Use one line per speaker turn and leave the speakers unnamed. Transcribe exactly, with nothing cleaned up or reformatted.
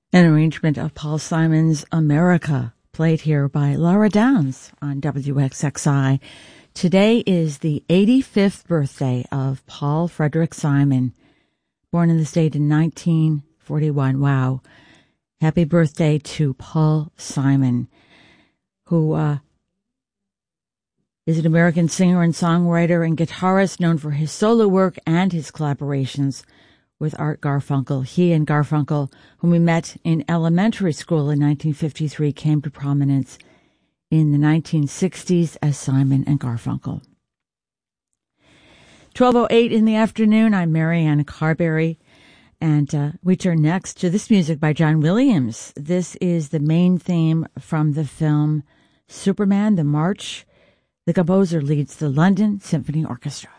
An arrangement of Paul Simon's America, played here by Laura Downs on W X X I. Today is the eighty-fifth birthday of Paul Frederick Simon, born in the state in nineteen forty-one. Wow. Happy birthday to Paul Simon, who uh, is an American singer and songwriter and guitarist known for his solo work and his collaborations with Art Garfunkel. He and Garfunkel, whom we met in elementary school in nineteen fifty-three, came to prominence in the nineteen sixties as Simon and Garfunkel. twelve oh eight in the afternoon, I'm Marianne Carberry, and uh, we turn next to this music by John Williams. This is the main theme from the film Superman, the March. The composer leads the London Symphony Orchestra.